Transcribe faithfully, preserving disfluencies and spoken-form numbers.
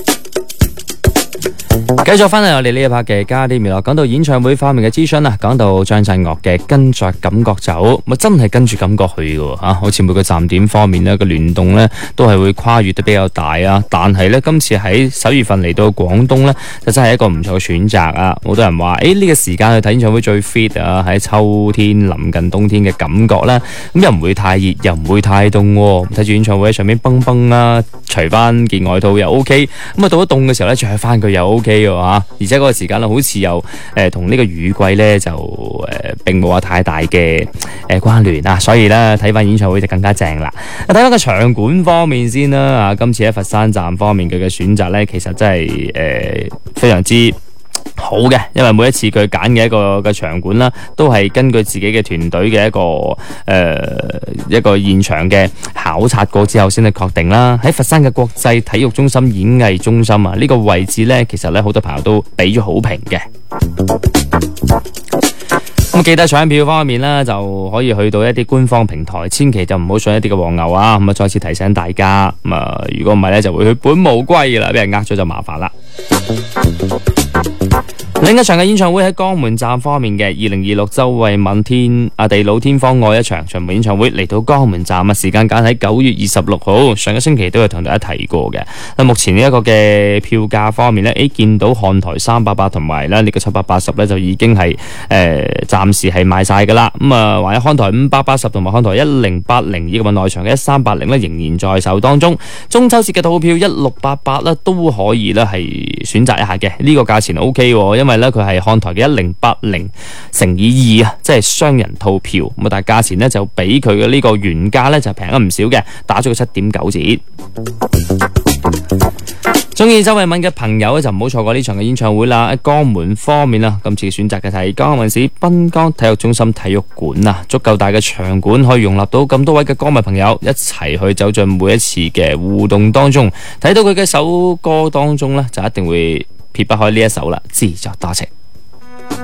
繼續翻嚟我哋呢一 part 嘅加啲娛樂，講到演唱會方面嘅諮詢啊，講到張震岳嘅跟着感覺走，咪真係跟住感覺去嘅吓，好似每個站點方面呢個聯動呢都係會跨越得比較大啊。但係呢，今次喺十月份嚟到廣東呢，就真係一個唔錯嘅選擇啊。好多人話誒呢個時間去睇演唱會最 fit 啊，喺秋天臨近冬天嘅感覺啦，咁又唔會太熱，又唔會太凍，睇住演唱會喺上面蹦蹦啦，除翻件外套又 OK，咁啊到咗凍嘅時候呢，着翻佢又 OK 嘅。而且嗰個時間咧，好似又誒同呢個雨季咧就誒、呃、並冇話太大嘅誒、呃、關聯啊，所以咧睇翻演唱會就更加正啦。睇翻個場館方面先啦，啊，今次喺佛山站方面佢嘅選擇咧，其實真係誒、呃、非常之好嘅，因為每一次佢揀嘅一個嘅場館啦，都係根據自己嘅團隊嘅一個誒、呃、一個現場嘅考察過之後先去確定啦。喺佛山嘅國際體育中心演藝中心啊，呢、這個位置呢，其實咧好多朋友都俾咗好評嘅。咁記得搶票方面呢，就可以去到一啲官方平台，千祈就唔好上一啲嘅黃牛啊。咁啊，再次提醒大家，咁啊，如果唔係呢，就會去本無歸啦，俾人呃咗就麻煩啦。另一場嘅演唱會喺江門站方面嘅二零二六周慧敏天啊地老天荒愛一場巡迴演唱會嚟到江門站啊，時間揀喺九月二十六號，上個星期都有同大家提過嘅。咁目前呢一個嘅票價方面呢，誒見到看台三百八同埋咧呢個七百八十咧就已經係誒暫時係賣晒噶啦。咁啊，或者看台五百八十同埋看台一零八零以及內場嘅一三八零咧仍然在售當中。中秋節嘅套票一六八八咧都可以咧係選擇一下嘅，呢、這個價錢 O K 喎，因為咧佢係看台嘅一零八零乘以二啊，即係雙人套票，咁啊但係價錢咧就比佢嘅呢個原價咧就平咗唔少嘅，打咗個七點九折。中意周慧敏嘅朋友咧就唔好錯過呢場嘅演唱會啦。喺江門方面啊，今次選擇嘅係江門市濱江體育中心體育館啊，足夠大嘅場館可以容納到咁多位嘅歌迷朋友一齊去走進每一次嘅互動當中，睇到佢嘅首歌當中呢，就一定會撇不開呢一首啦，自作多情。